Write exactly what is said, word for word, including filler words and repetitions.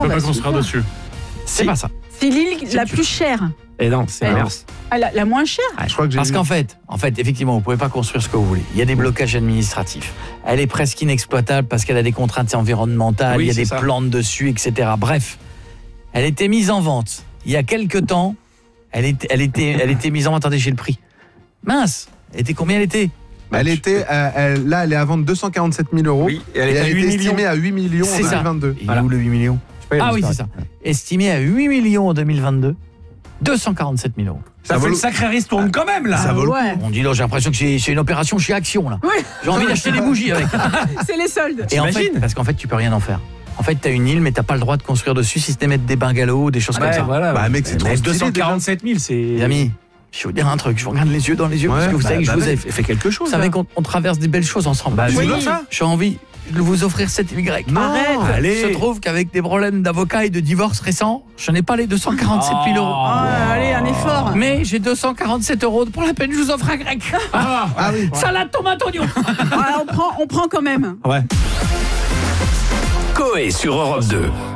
On peut bah, pas construire super. dessus. C'est pas ça. C'est l'île la plus chère. Et non, c'est Alors. l'inverse. Ah, la, la moins chère. Je crois que j'ai Parce vu. qu'en fait, en fait, effectivement, vous pouvez pas construire ce que vous voulez. Il y a des blocages administratifs. Elle est presque inexploitable parce qu'elle a des contraintes environnementales, Oui, il y a c'est des ça. plantes dessus, et cetera. Bref, elle était mise en vente. Il y a quelques temps, elle était, elle était, elle était mise en vente. Attendez, j'ai le prix. Mince, elle était combien elle était? Elle était, euh, elle- là, elle est à vendre deux cent quarante-sept mille euros. Oui, et elle Et est à elle huit est millions. estimée à huit millions en C'est deux ça. mille vingt-deux. Il est où le huit millions? Ah oui, c'est ça. Estimé à huit millions en deux mille vingt-deux, deux cent quarante-sept mille euros. Ça, Ça fait vaut une le- sacrée ristourne quand même, là. Ça vaut le coup. Ouais. On dit là, j'ai l'impression que c'est c'est une opération chez Action là. Oui. J'ai envie d'acheter des bougies avec. C'est les soldes. Et en fait, T'imagines parce qu'en fait, tu peux rien en faire. En fait, t'as une île, mais t'as pas le droit de construire dessus si c'était mettre des bungalows, des choses comme Ouais, ça. voilà. Bah, mec, c'est trop Mais stylé, deux cent quarante-sept mille, c'est. Les amis, je vais vous dire un truc. Je vous regarde les yeux dans les yeux parce que vous Ouais, savez que je bah, vous ai. fait quelque chose. Vous savez qu'on on traverse des belles choses ensemble. Bah, Oui. dis-leur ça. J'ai envie de vous offrir cette Y. Non. Arrête. Allez. Il se trouve qu'avec des problèmes d'avocat et de divorce récents, je n'ai pas les deux cent quarante-sept mille euros. Ah, allez, un effort. Mais j'ai deux cent quarante-sept euros. Pour la peine, je vous offre un grec. Ah, Ah oui. Salade, tomate, oignon. Ah, on prend, on prend quand même. ouais. Coé sur Europe deux.